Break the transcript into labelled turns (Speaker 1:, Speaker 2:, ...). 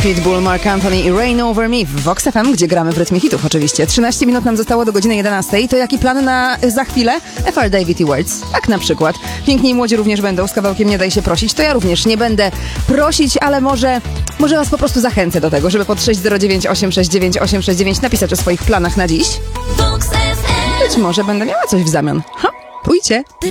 Speaker 1: Pitbull, Mark Anthony i Rain Over Me w Vox FM, gdzie gramy w rytmie hitów oczywiście. 13 minut nam zostało do godziny 11. To jaki plan na za chwilę? FR David i Words. Tak na przykład. Piękni i młodzi również będą z kawałkiem Nie daj się prosić. To ja również nie będę prosić, ale może was po prostu zachęcę do tego, żeby pod 609 869 869 napisać o swoich planach na dziś. Być może będę miała coś w zamian. Pójdźcie.